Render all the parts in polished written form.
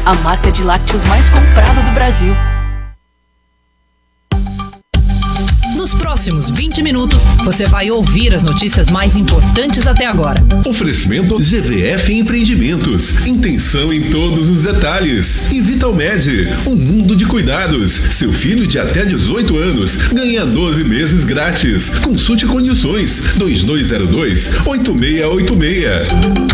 a marca de lácteos mais comprada do Brasil. Nos próximos 20 minutos, você vai ouvir as notícias mais importantes até agora. Oferecimento GVF Empreendimentos. Intenção em todos os detalhes. E Vitalmed, um mundo de cuidados. Seu filho de até 18 anos ganha 12 meses grátis. Consulte condições. 2202-8686.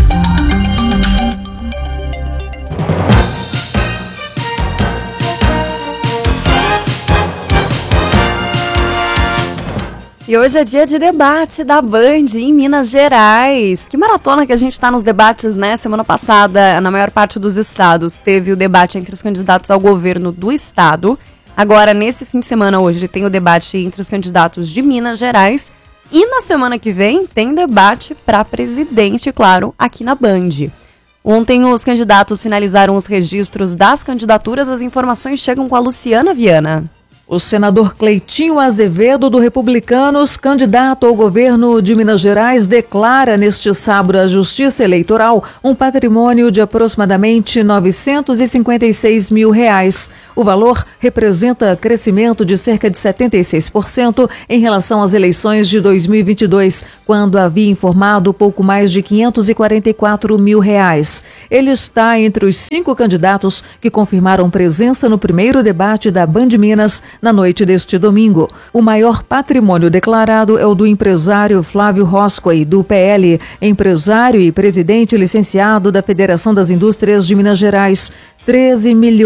E hoje é dia de debate da Band em Minas Gerais. Que maratona que a gente está nos debates, né? Semana passada, na maior parte dos estados, teve o debate entre os candidatos ao governo do estado. Agora, nesse fim de semana, hoje, tem o debate entre os candidatos de Minas Gerais. E na semana que vem, tem debate para presidente, claro, aqui na Band. Ontem, os candidatos finalizaram os registros das candidaturas. As informações chegam com a Luciana Viana. O senador Cleitinho Azevedo, do Republicanos, candidato ao governo de Minas Gerais, declara neste sábado à Justiça Eleitoral um patrimônio de aproximadamente R$ 956 mil. O valor representa crescimento de cerca de 76% em relação às eleições de 2022, quando havia informado pouco mais de R$ 544 mil. Ele está entre os 5 candidatos que confirmaram presença no primeiro debate da Band Minas na noite deste domingo. O maior patrimônio declarado é o do empresário Flávio Roscoe, do PL, empresário e presidente licenciado da Federação das Indústrias de Minas Gerais, R$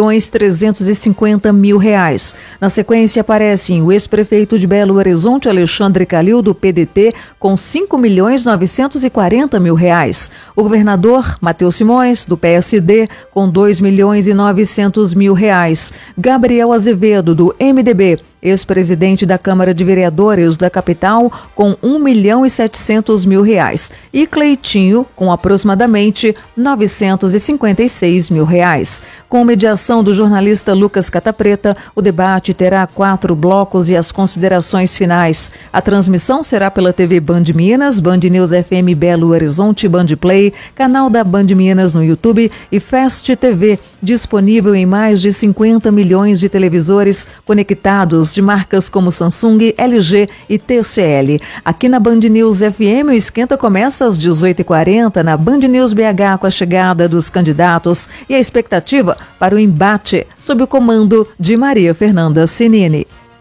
13.350.000. Na sequência aparecem o ex-prefeito de Belo Horizonte, Alexandre Calil, do PDT, com R$ 5.940.000. O governador Matheus Simões, do PSD, com R$ 2.900.000. Gabriel Azevedo, do MDB, ex-presidente da Câmara de Vereadores da capital, com R$ 1.700.000. E Cleitinho, com aproximadamente R$ 956 mil. Com mediação do jornalista Lucas Catapreta, o debate terá 4 blocos e as considerações finais. A transmissão será pela TV Band Minas, Band News FM Belo Horizonte, Band Play, canal da Band Minas no YouTube e Fast TV, disponível em mais de 50 milhões de televisores conectados de marcas como Samsung, LG e TCL. Aqui na Band News FM, o esquenta começa às 18h40 na Band News BH, com a chegada dos candidatos e a expectativa para o embate sob o comando de Maria Fernanda Cinini.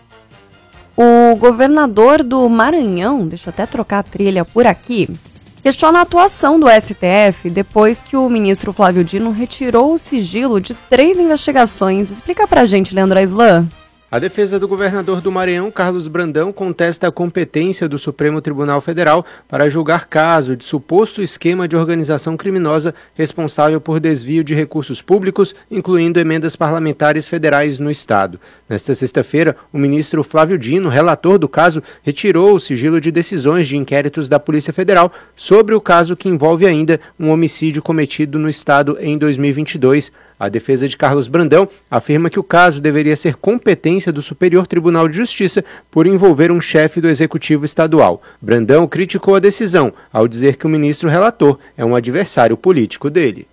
O governador do Maranhão, deixa eu até trocar a trilha por aqui, questiona a atuação do STF depois que o ministro Flávio Dino retirou o sigilo de 3 investigações. Explica pra gente, Leandro Aislan. A defesa do governador do Maranhão, Carlos Brandão, contesta a competência do Supremo Tribunal Federal para julgar caso de suposto esquema de organização criminosa responsável por desvio de recursos públicos, incluindo emendas parlamentares federais no Estado. Nesta sexta-feira, o ministro Flávio Dino, relator do caso, retirou o sigilo de decisões de inquéritos da Polícia Federal sobre o caso que envolve ainda um homicídio cometido no Estado em 2022. A defesa de Carlos Brandão afirma que o caso deveria ser competência do Superior Tribunal de Justiça por envolver um chefe do Executivo Estadual. Brandão criticou a decisão ao dizer que o ministro relator é um adversário político dele.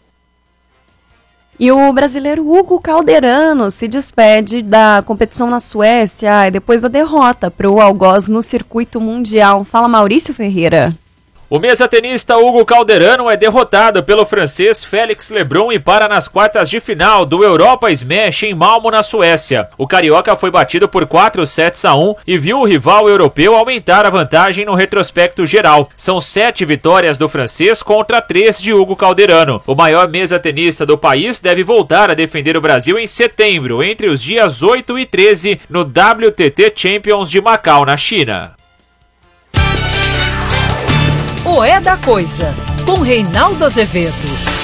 E o brasileiro Hugo Calderano se despede da competição na Suécia depois da derrota para o algoz no circuito mundial. Fala, Maurício Ferreira. O mesa-tenista Hugo Calderano é derrotado pelo francês Félix Lebrun e para nas quartas de final do Europa Smash em Malmo, na Suécia. O carioca foi batido por 4-1 e viu o rival europeu aumentar a vantagem no retrospecto geral. São 7 vitórias do francês contra 3 de Hugo Calderano. O maior mesa-tenista do país deve voltar a defender o Brasil em setembro, entre os dias 8 e 13, no WTT Champions de Macau, na China. O É da Coisa, com Reinaldo Azevedo.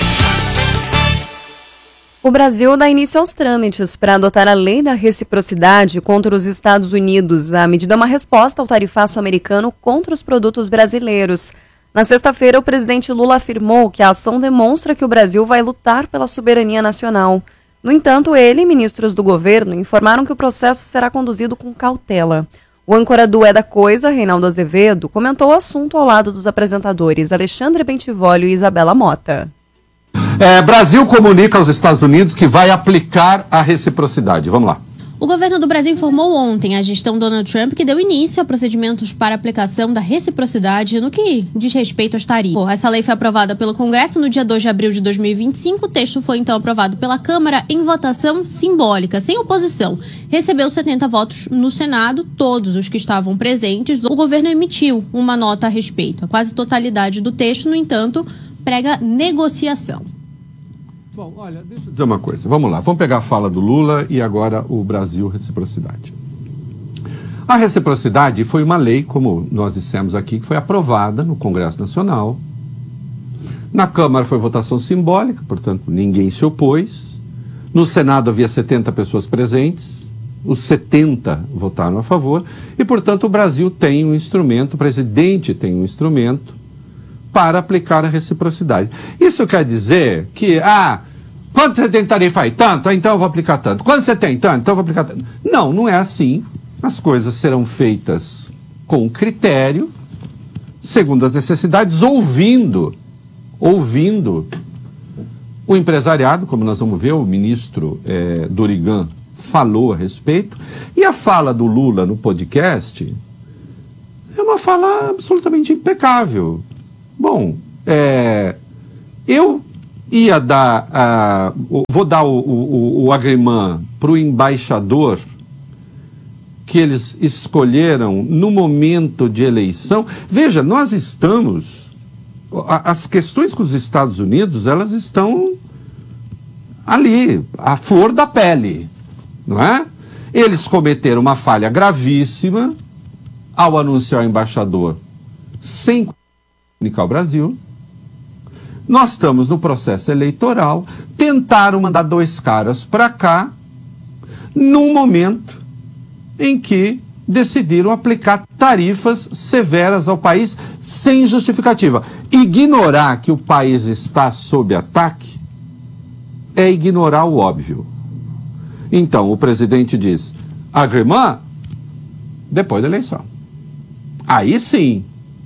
O Brasil dá início aos trâmites para adotar a lei da reciprocidade contra os Estados Unidos. A medida é uma resposta ao tarifaço americano contra os produtos brasileiros. Na sexta-feira, o presidente Lula afirmou que a ação demonstra que o Brasil vai lutar pela soberania nacional. No entanto, ele e ministros do governo informaram que o processo será conduzido com cautela. O âncora do É da Coisa, Reinaldo Azevedo, comentou o assunto ao lado dos apresentadores Alexandre Bentivolio e Isabela Mota. Brasil comunica aos Estados Unidos que vai aplicar a reciprocidade. Vamos lá. O governo do Brasil informou ontem à gestão Donald Trump que deu início a procedimentos para aplicação da reciprocidade no que diz respeito às tarifas. Essa lei foi aprovada pelo Congresso no dia 2 de abril de 2025. O texto foi então aprovado pela Câmara em votação simbólica, sem oposição. Recebeu 70 votos no Senado, todos os que estavam presentes. O governo emitiu uma nota a respeito. A quase totalidade do texto, no entanto, prega negociação. Bom, olha, deixa eu dizer uma coisa. Vamos lá, vamos pegar a fala do Lula e agora o Brasil reciprocidade. A reciprocidade foi uma lei, como nós dissemos aqui, que foi aprovada no Congresso Nacional. Na Câmara foi votação simbólica, portanto ninguém se opôs. No Senado havia 70 pessoas presentes, os 70 votaram a favor e, portanto, o Brasil tem um instrumento, o presidente tem um instrumento para aplicar a reciprocidade. Isso quer dizer que, quanto você tem tarifa aí? Tanto, então eu vou aplicar tanto. Quanto você tem? Tanto, então eu vou aplicar tanto. Não, não é assim. As coisas serão feitas com critério, segundo as necessidades, ouvindo o empresariado, como nós vamos ver, o ministro Dorigan falou a respeito, e a fala do Lula no podcast é uma fala absolutamente impecável. Bom, eu ia dar, vou dar o agrimã para o embaixador que eles escolheram no momento de eleição. Veja, nós estamos, as questões com os Estados Unidos, elas estão ali, à flor da pele, não é? Eles cometeram uma falha gravíssima ao anunciar o embaixador sem comunicar o Brasil. Nós estamos no processo eleitoral, tentaram mandar 2 caras para cá, num momento em que decidiram aplicar tarifas severas ao país sem justificativa. Ignorar que o país está sob ataque é ignorar o óbvio. Então, o presidente diz, agrimã, depois da eleição. Aí sim.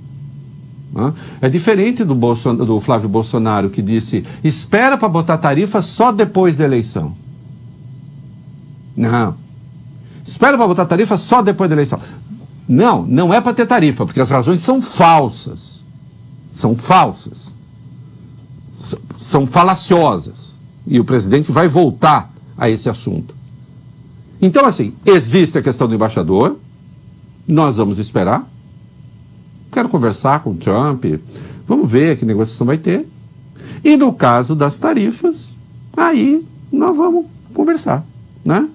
É diferente do Flávio Bolsonaro, que disse, espera para botar tarifa só depois da eleição. Não. Espera para botar tarifa só depois da eleição. Não, não é para ter tarifa, porque as razões são falsas. São falsas. São falaciosas. E o presidente vai voltar a esse assunto. Então, assim, existe a questão do embaixador, nós vamos esperar. Quero conversar com o Trump, vamos ver que negociação vai ter. E no caso das tarifas, aí nós vamos conversar, né?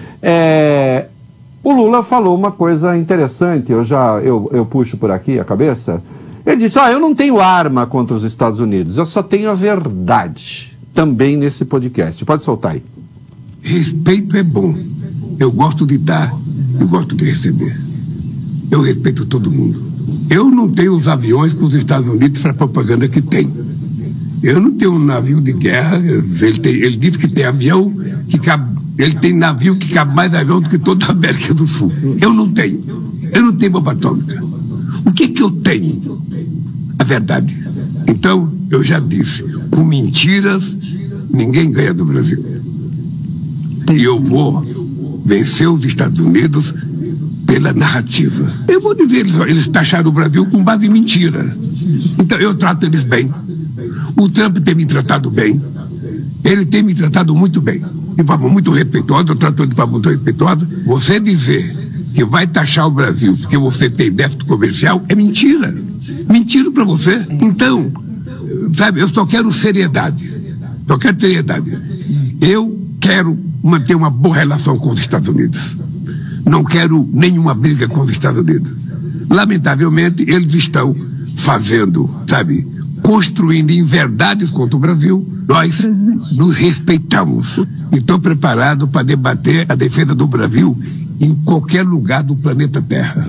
O Lula falou uma coisa interessante, eu puxo por aqui a cabeça. Ele disse, eu não tenho arma contra os Estados Unidos, eu só tenho a verdade, também nesse podcast. Pode soltar aí. Respeito é bom. Eu gosto de dar, eu gosto de receber. Eu respeito todo mundo. Eu não tenho os aviões que os Estados Unidos para a propaganda que tem. Eu não tenho um navio de guerra. Ele disse que tem avião que cabe. Ele tem navio que cabe mais avião do que toda a América do Sul. Eu não tenho. Eu não tenho bomba atômica. O que eu tenho? A verdade. Então, eu já disse, com mentiras, ninguém ganha do Brasil. E eu vou vencer os Estados Unidos pela narrativa. Eu vou dizer, eles taxaram o Brasil com base em mentira. Então eu trato eles bem. O Trump tem me tratado bem. Ele tem me tratado muito bem. De forma muito respeitosa, eu trato ele de forma muito respeitosa. Você dizer que vai taxar o Brasil porque você tem déficit comercial é mentira. Mentira para você. Então, sabe, eu só quero seriedade. Só quero seriedade. Eu quero manter uma boa relação com os Estados Unidos. Não quero nenhuma briga com os Estados Unidos. Lamentavelmente, eles estão fazendo, sabe, construindo inverdades contra o Brasil. Nós nos respeitamos e estou preparado para debater a defesa do Brasil em qualquer lugar do planeta Terra.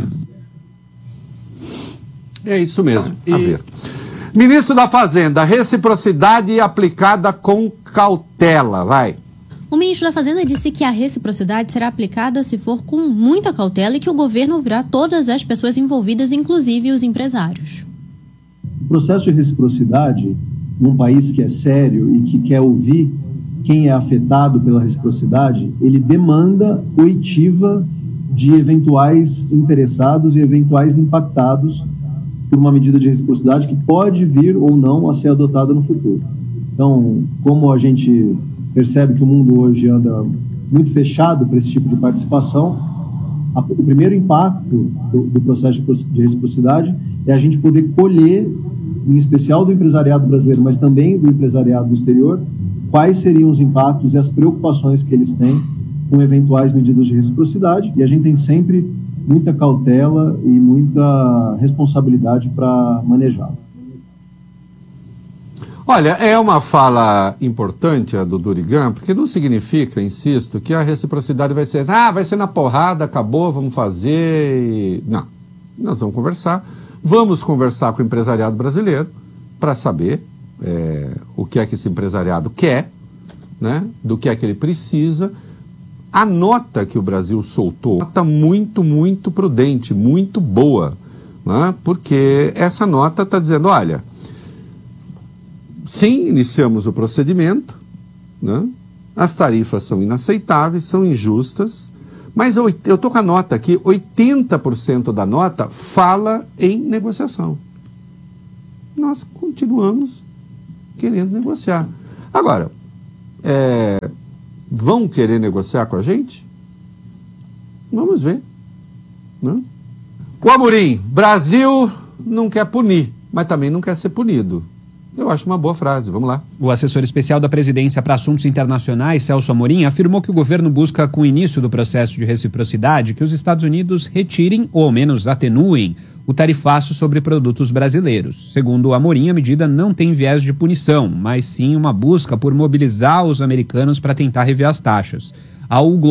É isso mesmo. A ver. Ministro da Fazenda, reciprocidade aplicada com cautela, vai. O ministro da Fazenda disse que a reciprocidade será aplicada se for com muita cautela e que o governo ouvirá todas as pessoas envolvidas, inclusive os empresários. O processo de reciprocidade num país que é sério e que quer ouvir quem é afetado pela reciprocidade, ele demanda oitiva de eventuais interessados e eventuais impactados por uma medida de reciprocidade que pode vir ou não a ser adotada no futuro. Então, como a gente percebe que o mundo hoje anda muito fechado para esse tipo de participação, o primeiro impacto do processo de reciprocidade é a gente poder colher, em especial do empresariado brasileiro, mas também do empresariado do exterior, quais seriam os impactos e as preocupações que eles têm com eventuais medidas de reciprocidade, e a gente tem sempre muita cautela e muita responsabilidade para manejá-lo. Olha, é uma fala importante a do Durigan, porque não significa, insisto, que a reciprocidade vai ser, vai ser na porrada, acabou, vamos fazer. Não, nós vamos conversar com o empresariado brasileiro para saber o que é que esse empresariado quer, né, do que é que ele precisa. A nota que o Brasil soltou, nota muito, muito prudente, muito boa, né, porque essa nota está dizendo, olha, sim, iniciamos o procedimento, né? As tarifas são inaceitáveis, são injustas, mas eu estou com a nota aqui, 80% da nota fala em negociação. Nós continuamos querendo negociar. Agora, vão querer negociar com a gente? Vamos ver, né? O Amorim, Brasil não quer punir, mas também não quer ser punido. Eu acho uma boa frase, vamos lá. O assessor especial da presidência para assuntos internacionais, Celso Amorim, afirmou que o governo busca, com o início do processo de reciprocidade, que os Estados Unidos retirem, ou ao menos atenuem, o tarifaço sobre produtos brasileiros. Segundo o Amorim, a medida não tem viés de punição, mas sim uma busca por mobilizar os americanos para tentar rever as taxas. Ao